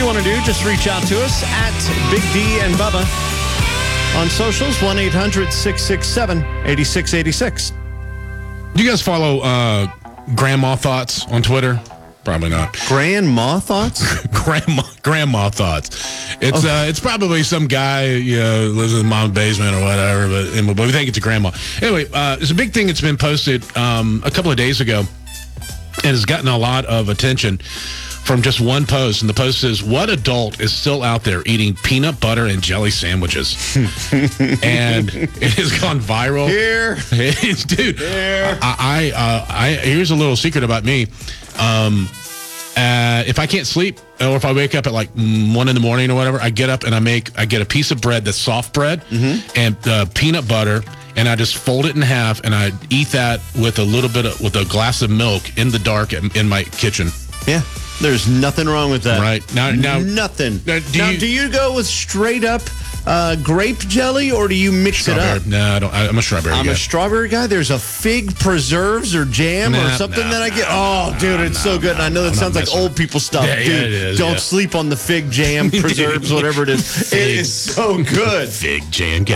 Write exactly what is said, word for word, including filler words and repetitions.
you want to do, just reach out to us at Big D and Bubba on socials, one eight hundred six six seven eight six eight six. Do you guys follow uh, Grandma Thoughts on Twitter? Probably not. Grandma Thoughts? grandma, grandma Thoughts. It's oh. uh, it's probably some guy, you know, lives in the mom's basement or whatever, but, but we think it's a grandma. Anyway, uh, it's a big thing that's been posted um, a couple of days ago and has gotten a lot of attention from just one post. And the post says, what adult is still out there eating peanut butter and jelly sandwiches? And it has gone viral. Here. It's, dude, Here. I, I, uh, I, here's a little secret about me. Um, uh, if I can't sleep or if I wake up at like one in the morning or whatever, I get up and I make, I get a piece of bread that's soft bread mm-hmm. and uh, peanut butter, and I just fold it in half and I eat that with a little bit of, with a glass of milk in the dark in, in my kitchen. Yeah. There's nothing wrong with that. Right. Now, now nothing. Now, do, now, you, do you go with straight up uh, grape jelly, or do you mix strawberry. it up? No, I don't. I, I'm a strawberry I'm guy. a strawberry guy. There's a fig preserves or jam nah, or something nah, that I get. Nah, oh, nah, dude, it's nah, so good. Nah, and I know that nah, sounds like old people stuff. Yeah, dude, yeah, it is, don't yeah. sleep on the fig jam, preserves, whatever it is. It is so good. Fig jam.